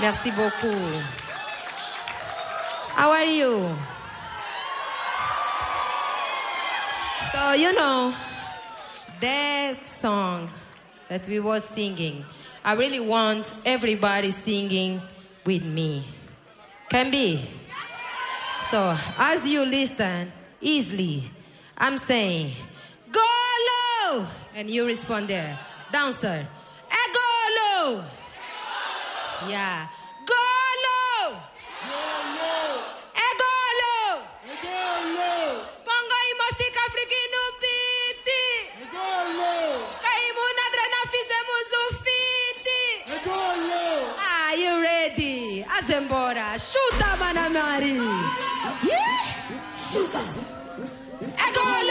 Merci beaucoup. How are you? So, you know, that song that we were singing, I really want everybody singing with me. Can be? So, as you listen easily, I'm saying, go low! And you respond there. Dancer, go low! Yeah. Go low! Go low! Pongo imostic africano biti! Kaimu nadrena fizemos ufiti! Are you ready? Azembora, shoot up, Manamari! Shoot up! Go